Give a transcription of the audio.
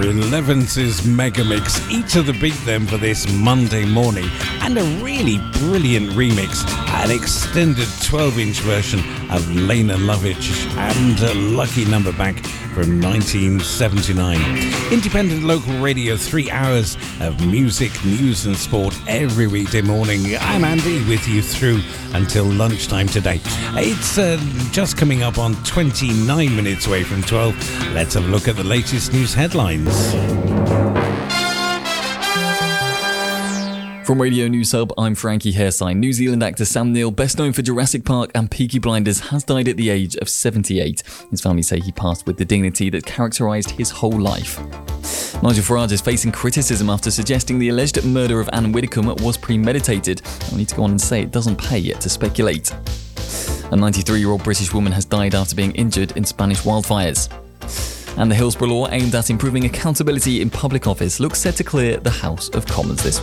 Levence's Mega Mix. Eat to the beat then for this Monday morning. And a really brilliant remix, an extended 12-inch version of Lena Lovitch and Lucky Number Back from 1979. Independent local radio, 3 hours of music, news and sport every weekday morning. I'm Andy with you through until lunchtime today. It's just coming up on 29 minutes away from 12. Let's have a look at the latest news headlines. From Radio News Hub, I'm Frankie Hairsine. New Zealand actor Sam Neill, best known for Jurassic Park and Peaky Blinders, has died at the age of 78. His family say he passed with the dignity that characterised his whole life. Nigel Farage is facing criticism after suggesting the alleged murder of Anne Widdecombe was premeditated. I need to go on and say it doesn't pay yet to speculate. A 93-year-old British woman has died after being injured in Spanish wildfires. And the Hillsborough law aimed at improving accountability in public office looks set to clear the House of Commons this week.